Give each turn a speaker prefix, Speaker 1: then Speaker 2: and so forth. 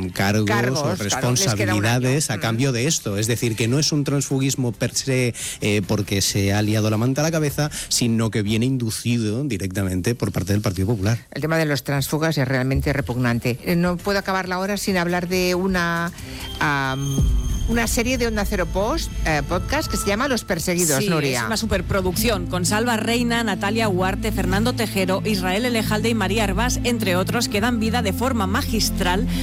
Speaker 1: cargos o responsabilidades a cambio de esto. Es decir, que no es un transfugismo per se porque se ha liado la manta a la cabeza, sino que viene inducido directamente por parte del Partido Popular.
Speaker 2: El tema de los transfugas es realmente repugnante. No puedo acabar la hora sin hablar de una serie de Onda Cero podcast que se llama Los Perseguidos,
Speaker 3: sí,
Speaker 2: Nuria.
Speaker 3: Es una superproducción con Salva Reina, Natalia Huarte, Fernando Tejero, Israel Elejalde y María Hervás, entre otros, que dan vida de forma magistral